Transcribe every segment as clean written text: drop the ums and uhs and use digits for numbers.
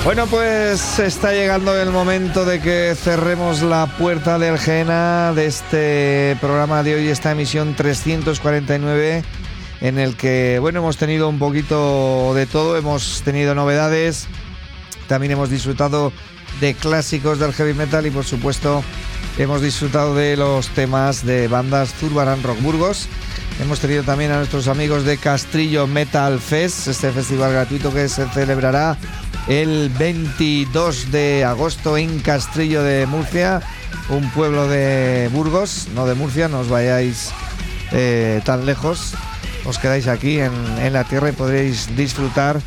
Bueno, pues está llegando el momento de que cerremos la puerta del GENA de este programa de hoy, esta emisión 349, en el que, bueno, hemos tenido un poquito de todo, hemos tenido novedades, también hemos disfrutado de clásicos del heavy metal y, por supuesto, hemos disfrutado de los temas de bandas Zurbarán Rock Burgos. Hemos tenido también a nuestros amigos de Castrillo Metal Fest, este festival gratuito que se celebrará el 22 de agosto en Castrillo de Murcia, un pueblo de Burgos, no de Murcia, no os vayáis tan lejos, os quedáis aquí en la tierra y podréis disfrutar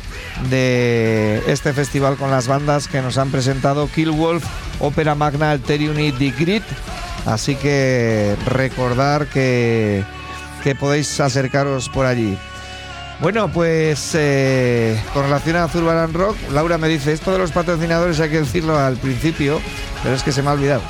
de este festival con las bandas que nos han presentado: Killwolf, Ópera Magna, Alterium y The Grid. Así que recordar que podéis acercaros por allí. Bueno, pues con relación a Zurbarán Rock, Laura me dice, esto de los patrocinadores hay que decirlo al principio, pero es que se me ha olvidado.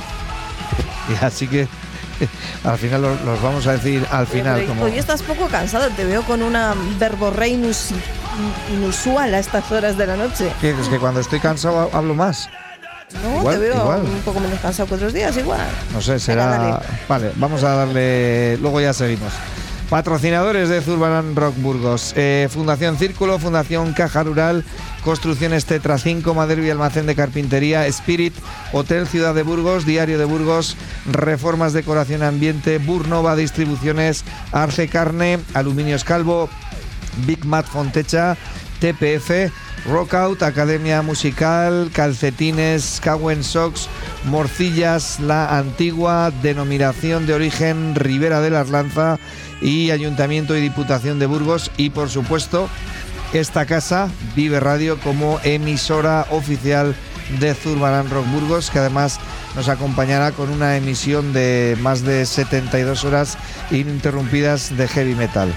Y así que al final los vamos a decir al final. Como... Hoy estás poco cansado, te veo con una verborrea inusual a estas horas de la noche. ¿Qué? Es que cuando estoy cansado hablo más. No, igual, te veo igual. Un poco menos cansado que otros días, igual. No sé, será... Vale, vamos a darle... Luego ya seguimos. Patrocinadores de Zurbarán Rock Burgos: Fundación Círculo, Fundación Caja Rural, Construcciones Tetra 5, Madero y Almacén de Carpintería, Spirit, Hotel Ciudad de Burgos, Diario de Burgos, Reformas Decoración Ambiente, Burnova Distribuciones, Arce Carne, Aluminios Calvo, Big Mat Fontecha, TPF, Rockout, Academia Musical, Calcetines, Cowen Socks, Morcillas La Antigua, Denominación de Origen Ribera de la Arlanza y Ayuntamiento y Diputación de Burgos, y por supuesto esta casa, Vive Radio, como emisora oficial de Zurbarán Rock Burgos, que además nos acompañará con una emisión de más de 72 horas ininterrumpidas de heavy metal.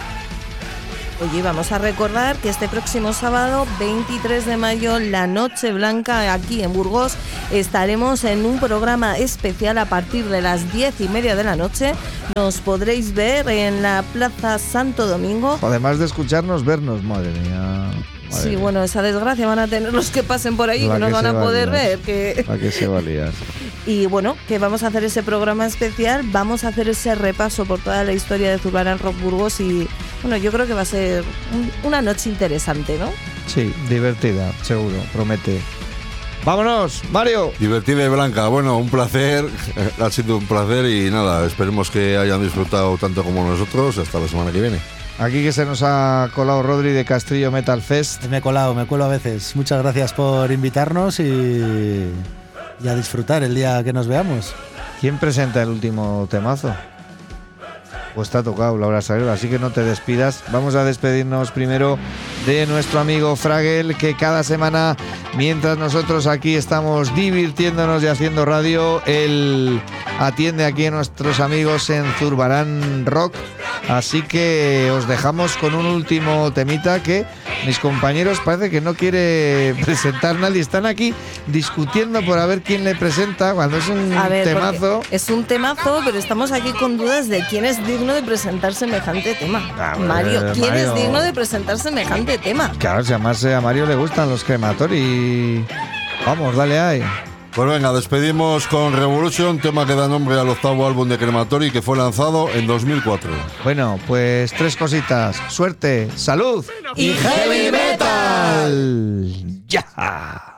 Oye, vamos a recordar que este próximo sábado, 23 de mayo, la Noche Blanca, aquí en Burgos, estaremos en un programa especial a partir de las 10:30 de la noche. Nos podréis ver en la Plaza Santo Domingo. Además de escucharnos, vernos, madre mía. Sí, bueno, esa desgracia van a tener los que pasen por ahí, que nos van a poder ver. ¿A qué se valía? Y bueno, que vamos a hacer ese programa especial, vamos a hacer ese repaso por toda la historia de Zurbarán Rock Burgos y bueno, yo creo que va a ser una noche interesante, ¿no? Sí, divertida, seguro, promete. ¡Vámonos, Mario! Divertida y blanca. Bueno, un placer, ha sido un placer y nada, esperemos que hayan disfrutado tanto como nosotros. Hasta la semana que viene. Aquí que se nos ha colado Rodri de Castrillo Metal Fest. Me cuelo a veces. Muchas gracias por invitarnos y a disfrutar el día que nos veamos. ¿Quién presenta el último temazo? Pues te ha tocado, Laura Sagrera, así que no te despidas. Vamos a despedirnos primero de nuestro amigo Fragel, que cada semana, mientras nosotros aquí estamos divirtiéndonos y haciendo radio, él atiende aquí a nuestros amigos en Zurbarán Rock. Así que os dejamos con un último temita que mis compañeros parece que no quiere presentar nadie. Están aquí discutiendo por a ver quién le presenta cuando es un temazo. Es un temazo, pero estamos aquí con dudas de quién es digno de presentar semejante tema. Mario, ¿quién es digno de presentar semejante tema? Claro, si además a Mario le gustan los crematori. Vamos, dale ahí. Pues venga, despedimos con Revolution, tema que da nombre al 8º álbum de Crematory, que fue lanzado en 2004. Bueno, pues 3 cositas: suerte, salud y heavy metal. ¡Ya!